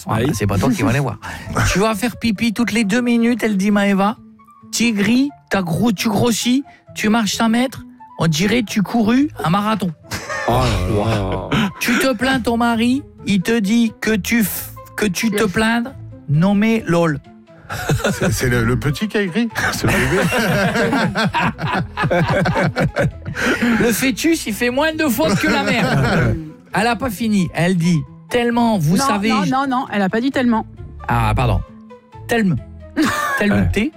Oui. C'est pas toi qui vas les voir. Tu vas faire pipi toutes les 2 minutes, elle dit Maëva. Tu gris, tu grossis, tu marches 100 mètres, on dirait tu couru un marathon. Oh là là. Tu te plains ton mari, il te dit que tu te plaindre, nommé LOL. C'est le petit qui a écrit. C'est le bébé. Le fœtus, il fait moins de fautes que la mère. Elle a pas fini. Elle dit tellement, vous savez. Non, elle a pas dit tellement. Ah, pardon. Tellement T.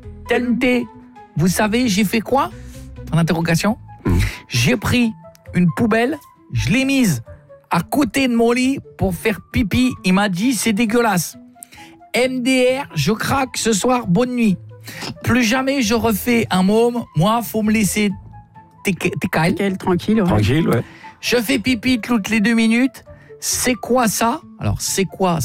Vous savez, j'ai fait quoi? En interrogation. J'ai pris une poubelle, je l'ai mise à côté de mon lit pour faire pipi. Il m'a dit c'est dégueulasse. MDR, je craque ce soir, bonne nuit. Plus jamais je refais un môme. Moi, faut me laisser tranquille. Ouais. Tranquille, ouais. Je fais pipi toutes les 2 minutes. C'est quoi ça? Alors, c'est quoi?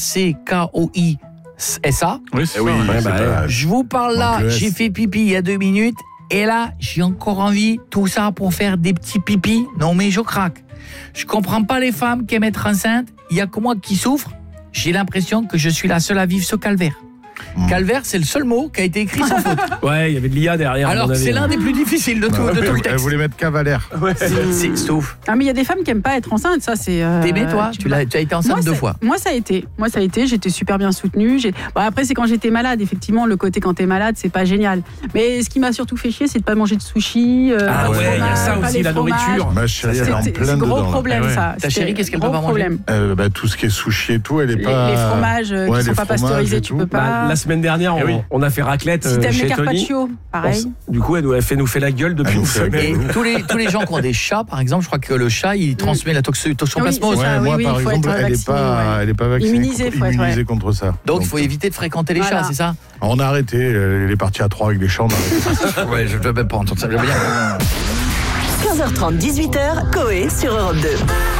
C-K-O-I-S-A. Oui, c'est ça. Je vous parle là, j'ai fait pipi il y a 2 minutes. Et là, j'ai encore envie, tout ça pour faire des petits pipis. Non, mais je craque. Je comprends pas les femmes qui aiment être enceintes. Il y a que moi qui souffre. J'ai l'impression que je suis la seule à vivre ce calvaire. Calvaire, c'est le seul mot qui a été écrit sans faute. Ouais, il y avait de l'IA derrière. Alors c'est l'un des plus difficiles de tout le texte. Elle voulait mettre cavalaire. Ouais. C'est sauf. Ah mais il y a des femmes qui aiment pas être enceintes, ça c'est. T'aimais toi? Tu as été enceinte 2 fois. Moi ça a été. J'étais super bien soutenue. Bon, après c'est quand j'étais malade. Effectivement, le côté quand t'es malade, c'est pas génial. Mais ce qui m'a surtout fait chier, c'est de pas manger de sushi. Ah ouais, il y a ça aussi, la nourriture. Ma chérie, elle est en plein c'est dedans. gros problème ça. Ta chérie, qu'est-ce qu'elle peut pas manger? Tout ce qui est sushi et tout, elle est pas. Les fromages qui sont pas pasteurisés, tu peux pas. La semaine dernière, on a fait raclette si t'aimes chez les Tony. carpaccio, pareil. Du coup, elle nous fait la gueule depuis une semaine. Et tous les gens qui ont des chats, par exemple, je crois que le chat, il transmet la toxoplasmose. Moi, par exemple, elle est pas vaccinée. Immunisée contre ça. Donc, il faut éviter de fréquenter les chats, c'est ça? On a arrêté. Elle est partie à 3 avec des chats. Ouais, je ne veux même pas entendre ça. 15h30, 18h, Coé sur Europe 2.